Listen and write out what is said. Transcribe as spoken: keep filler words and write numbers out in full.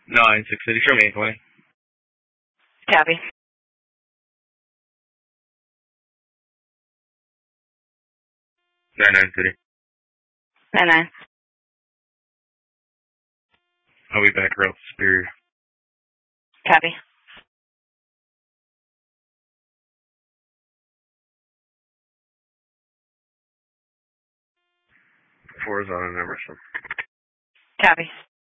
Nine six City. Show me twenty. Copy. Nine nine City. Nine nine. I'll be back around Superior. Copy. Four is on Emerson. Copy.